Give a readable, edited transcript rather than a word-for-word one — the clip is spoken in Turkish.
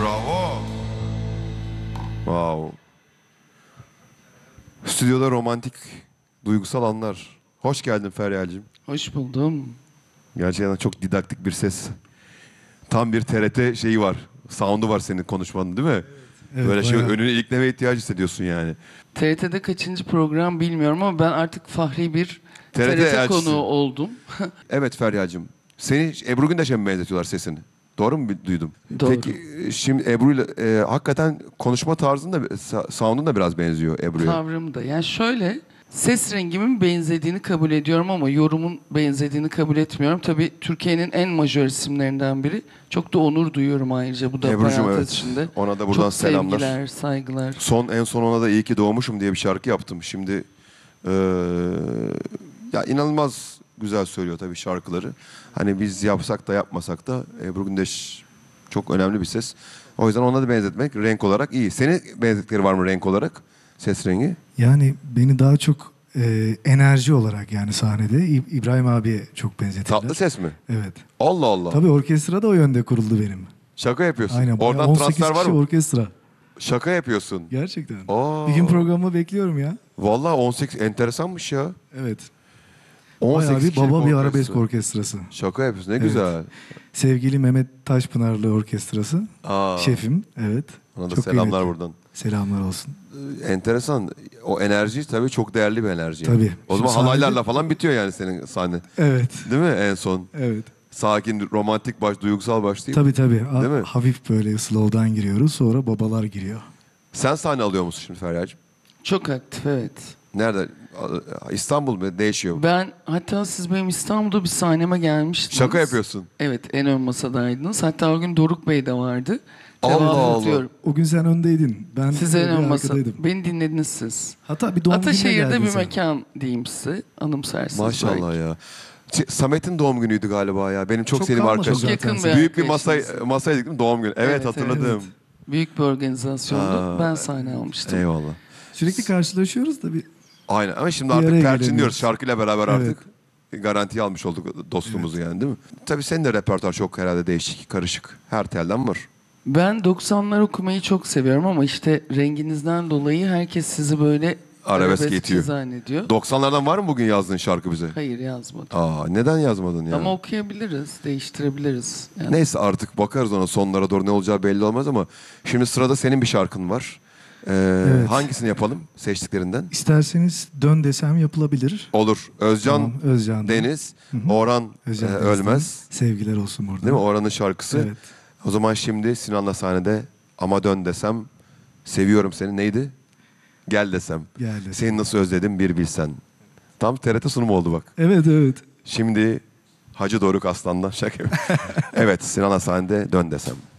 Bravo. Wow. Stüdyoda romantik, duygusal anlar. Hoş geldin Feryal'cığım. Hoş buldum. Gerçekten çok didaktik bir ses. Tam bir TRT şeyi var. Sound'u var senin konuşmanın, değil mi? Evet, böyle bayağı. önüne ilikleme ihtiyacı hissediyorsun yani. TRT'de kaçıncı program bilmiyorum ama ben artık fahri bir TRT TRT elçisi. konuğu oldum. Evet Feryal'cığım. Seni Ebru Gündeş'e mi benzetiyorlar sesini? Doğru mu duydum? Doğru. Peki şimdi Ebru'yla hakikaten konuşma tarzın da sound'un da biraz benziyor Ebru'ya. Tavrım da. Yani şöyle, ses rengimin benzediğini kabul ediyorum ama yorumun benzediğini kabul etmiyorum. Tabii Türkiye'nin en majör isimlerinden biri. Çok da onur duyuyorum ayrıca bu da Ebru'cum, parantez evet. içinde. Ona da buradan Çok selamlar. sevgiler, saygılar. En son ona da iyi ki doğmuşum diye bir şarkı yaptım. Şimdi ya inanılmaz güzel söylüyor tabii şarkıları. Hani biz yapsak da yapmasak da Ebru Gündeş çok önemli bir ses. O yüzden ona da benzetmek renk olarak iyi. Senin benzettikleri var mı renk olarak? Ses rengi? Yani beni daha çok enerji olarak yani sahnede İbrahim abiye çok benzetirler. Tatlı ses mi? Evet. Allah Allah. Tabii orkestra da o yönde kuruldu benim. Şaka yapıyorsun. Aynen. bayağı Oradan 18 transfer var kişi mı? orkestra. Şaka yapıyorsun. Gerçekten. Aa. Bir gün programı bekliyorum ya. Vallahi 18 enteresanmış ya. Evet. 18 Bayağı bir kişilik baba bir orkestra. arabesk orkestrası. Şaka yapıyorsun. Ne Evet. güzel. Sevgili Mehmet Taşpınarlı orkestrası. Aa. Şefim. Evet. Ona da Çok selamlar kıymetli. buradan. Selamlar olsun. Enteresan. O enerji tabii çok değerli bir enerji. Tabii. O zaman Şimdi halaylarla sahnede- falan bitiyor yani senin sahne. Evet. Değil mi en son? Evet. Sakin, romantik duygusal başlayıp. Tabii tabii. Değil mi? Hafif böyle slow'dan giriyoruz. Sonra babalar giriyor. Sen sahne alıyor musun şimdi Feryal'cığım? Çok aktif, evet. Nerede? İstanbul mu? Değişiyor mu? Ben hatta siz benim İstanbul'da bir sahneme gelmiştiniz. Şaka yapıyorsun. Evet, en ön masadaydınız. Hatta o gün Doruk Bey de vardı. Allah Cevap Allah. atıyorum. O gün sen öndeydin. Ben Siz en bir ön masa. arkadaydım. Beni dinlediniz siz. Hatta bir doğum gününe Ataşehir'de geldin bir sen. mekan diyeyim size. Anımsarsınız Maşallah belki. ya. Samet'in doğum günüydü galiba ya. Benim çok Çok sevdiğim kalmadı arkadaşım. Çok zaten. yakın bir Büyük bir arkadaşınız. masaydık değil mi? Doğum günü. Evet, Evet, hatırladım. evet. Büyük bir organizasyondu. Ha. Ben sahne almıştım. Eyvallah. Sürekli karşılaşıyoruz da bir Aynen ama şimdi Bir artık araya perçinliyoruz. gelemiyoruz. Şarkıyla beraber Evet. artık garantiye almış olduk dostluğumuzu yani, değil mi? Tabii senin de repertuar çok herhalde değişik, karışık. Her telden var. Ben 90'lar okumayı çok seviyorum ama işte renginizden dolayı herkes sizi böyle Arabesk arabeskçi itiyor. zannediyor. 90'lardan var mı bugün yazdığın şarkı bize? Hayır, yazmadım. Aa, neden yazmadın ya? Ama okuyabiliriz, değiştirebiliriz. Yani Neyse artık bakarız ona, sonlara doğru ne olacağı belli olmaz ama şimdi sırada senin bir şarkın var. Evet. Hangisini yapalım seçtiklerinden? isterseniz dön desem yapılabilir. Olur. Özcan Tamam, Özcan Deniz, Hı hı. Orhan Özcan Deniz'den Ölmez. Sevgiler olsun burada. Değil mi? Orhan'ın şarkısı. Evet. O zaman şimdi Sinan'la sahnede ama dön desem, seviyorum seni neydi? Gel desem. Gel desem. Seni nasıl özledim bir bilsen. Tam TRT sunumu oldu bak. Evet evet. Şimdi Hacı Doruk Aslan'dan şaka. Evet, Sinan'la sahnede dön desem.